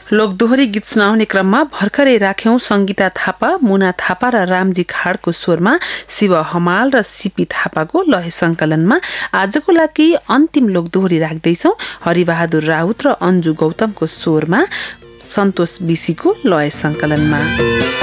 लोकदोहोरी गीत सुनाउने क्रममा भर्खरै राख्यौं संगीता थापा, मुना थापा र रामजी खाडको स्वरमा शिव हमाल र सीपी थापाको लय संकलनमा आजको लागि अन्तिम लोकदोहोरी राख्दैछौं। हरिबहादुर राउत र अन्जु गौतमको स्वरमा सन्तोष बिसीको लय संकलनमा।